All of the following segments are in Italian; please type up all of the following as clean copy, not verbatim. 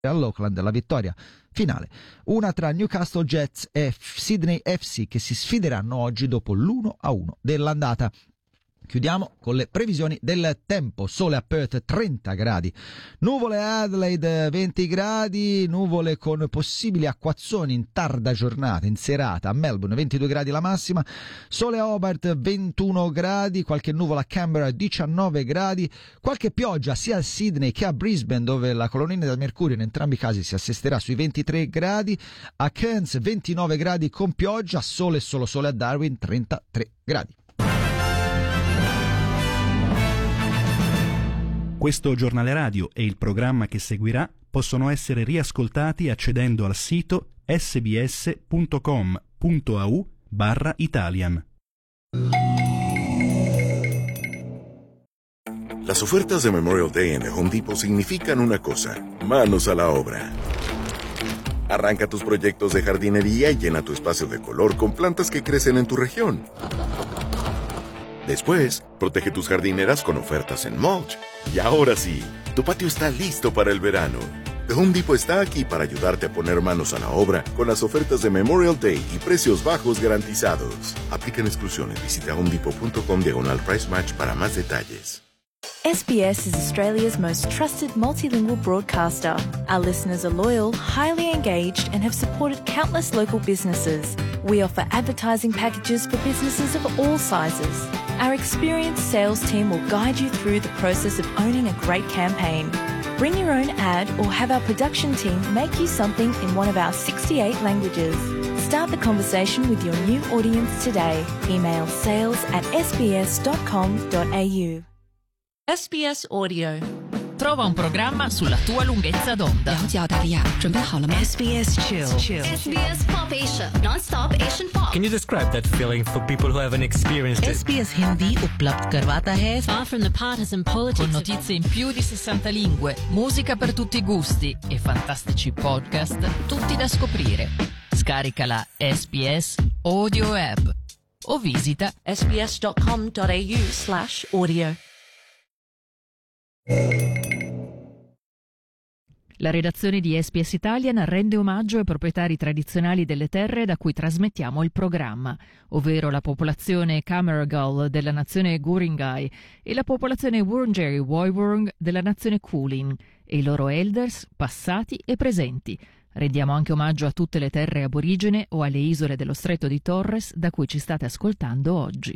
all'Auckland la vittoria finale, una tra Newcastle Jets e Sydney FC, che si sfideranno oggi dopo l'1-1 dell'andata. Chiudiamo con le previsioni del tempo. Sole a Perth 30 gradi, nuvole a Adelaide 20 gradi, nuvole con possibili acquazzoni in tarda giornata, in serata a Melbourne 22 gradi la massima, sole a Hobart 21 gradi, qualche nuvola a Canberra 19 gradi, qualche pioggia sia a Sydney che a Brisbane, dove la colonnina del mercurio in entrambi i casi si assisterà sui 23 gradi, a Cairns 29 gradi con pioggia, sole e solo sole a Darwin 33 gradi. Questo giornale radio e il programma che seguirà possono essere riascoltati accedendo al sito sbs.com.au/Italian. Las ofertas de Memorial Day en The Home Depot significan una cosa: manos a la obra. Arranca tus proyectos de jardinería y llena tu espacio de color con plantas que crecen en tu región. Después, protege tus jardineras con ofertas en mulch. Y ahora sí, tu patio está listo para el verano. The Home Depot está aquí para ayudarte a poner manos a la obra con las ofertas de Memorial Day y precios bajos garantizados. Aplican exclusiones. Visita homedepot.com/price match para más detalles. SBS is Australia's most trusted multilingual broadcaster. Our listeners are loyal, highly engaged, and have supported countless local businesses. We offer advertising packages for businesses of all sizes. Our experienced sales team will guide you through the process of owning a great campaign. Bring your own ad or have our production team make you something in one of our 68 languages. Start the conversation with your new audience today. Email sales@sbs.com.au. SBS Audio. Trova un programma sulla tua lunghezza d'onda. SBS Chill. SBS Pop Asia, non-stop Asian pop. Can you describe that feeling for people who haven't experienced it? SBS Hindi उपलब्ध करवाता है Far from the partisan politics. Con notizie in più di 60 lingue, musica per tutti i gusti e fantastici podcast, tutti da scoprire. Scarica la SBS Audio app o visita sbs.com.au/audio. La redazione di SBS Italian rende omaggio ai proprietari tradizionali delle terre da cui trasmettiamo il programma, ovvero la popolazione Cammeraygal della nazione Guringai e la popolazione Wurundjeri Woiwurrung della nazione Kulin e i loro elders passati e presenti. Rendiamo anche omaggio a tutte le terre aborigene o alle isole dello Stretto di Torres da cui ci state ascoltando oggi.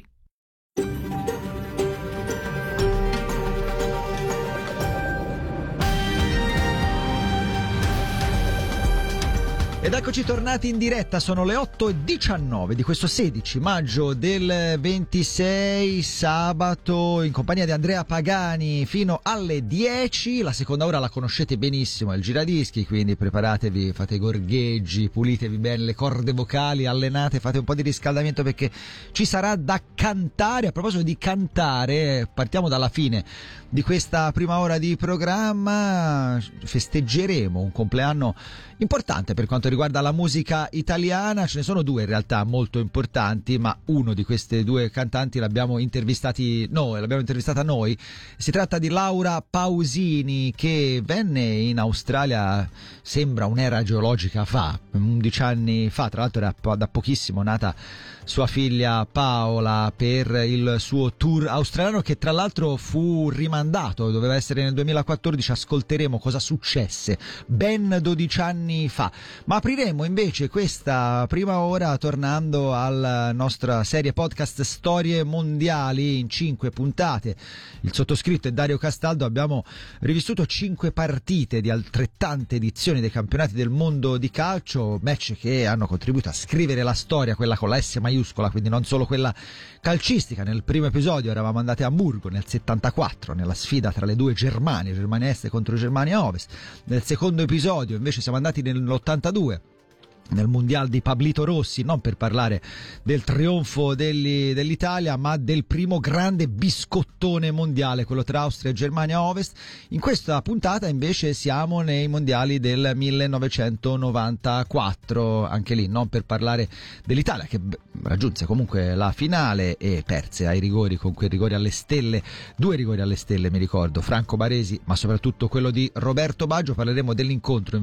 Ed eccoci tornati in diretta, sono le 8:19 di questo 16 maggio del 26, sabato, in compagnia di Andrea Pagani fino alle 10. La seconda ora la conoscete benissimo, è il giradischi, quindi preparatevi, fate i gorgheggi, pulitevi bene le corde vocali, allenate, fate un po' di riscaldamento perché ci sarà da cantare. A proposito di cantare, partiamo dalla fine di questa prima ora di programma. Festeggeremo un compleanno importante per quanto riguarda la musica italiana. Ce ne sono due in realtà molto importanti, ma uno di queste due cantanti l'abbiamo intervistata noi. Si tratta di Laura Pausini, che venne in Australia, sembra un'era geologica fa, 11 anni fa, tra l'altro era da pochissimo nata sua figlia Paola, per il suo tour australiano che tra l'altro fu rimandato, doveva essere nel 2014. Ascolteremo cosa successe ben 12 anni fa, ma apriremo invece questa prima ora tornando alla nostra serie podcast Storie Mondiali in 5 puntate. Il sottoscritto e Dario Castaldo abbiamo rivissuto 5 partite di altrettante edizioni dei campionati del mondo di calcio, match che hanno contribuito a scrivere la storia, quella con la S maiuscola, quindi non solo quella calcistica. Nel primo episodio eravamo andati a Hamburgo nel 74 nella sfida tra le due Germanie, Germania Est contro Germania Ovest. Nel secondo episodio invece siamo andati nell'82 nel mondiale di Pablito Rossi, non per parlare del trionfo dell'Italia, ma del primo grande biscottone mondiale, quello tra Austria e Germania Ovest. In questa puntata invece siamo nei mondiali del 1994, anche lì non per parlare dell'Italia che raggiunse comunque la finale e perse ai rigori, con quei rigori alle stelle, 2 rigori alle stelle mi ricordo, Franco Baresi, ma soprattutto quello di Roberto Baggio. Parleremo dell'incontro